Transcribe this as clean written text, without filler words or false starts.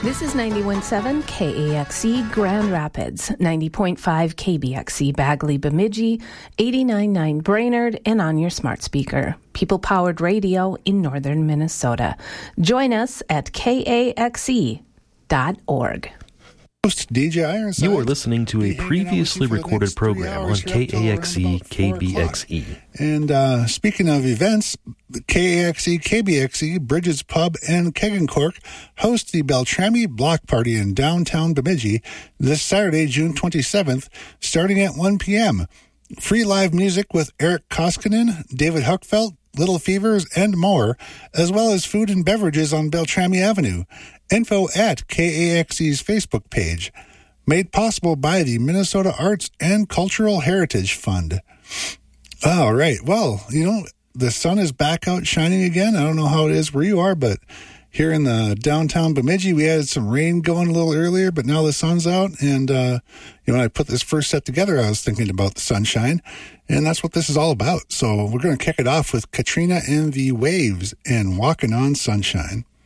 This is 91.7 KAXE Grand Rapids, 90.5 KBXE Bagley Bemidji, 89.9 Brainerd, and on your smart speaker. People-powered radio in northern Minnesota. Join us at KAXE.org. Host DJ Ironside. You are listening to a previously recorded program on KAXE KBXE. And speaking of events, KAXE KBXE, Bridges Pub, and Kegancork host the Beltrami Block Party in downtown Bemidji this Saturday, June 27th, starting at 1 p.m. Free live music with Eric Koskinen, David Huckfeld, Little Fevers, and more, as well as food and beverages on Beltrami Avenue. Info at KAXE's Facebook page. Made possible by the Minnesota Arts and Cultural Heritage Fund. All right. Well, the sun is back out shining again. I don't know how it is where you are, but here in the downtown Bemidji, we had some rain going a little earlier, but now the sun's out. And, when I put this first set together, I was thinking about the sunshine, and that's what this is all about. So we're going to kick it off with Katrina and the Waves and Walking on Sunshine.